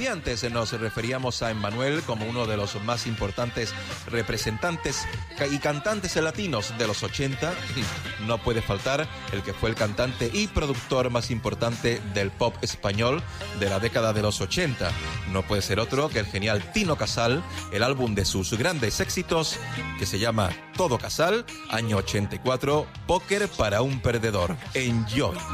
decía antes, nos referíamos a Emmanuel como uno de los más importantes representantes y cantantes latinos de los 80. No puede faltar el que fue el cantante y productor más importante del pop español de la década de los 80. No puede ser otro que el genial Tino Casal, el álbum de sus grandes éxitos, que se llama Todo Casal, año 84, Póker para un perdedor. Enjoy.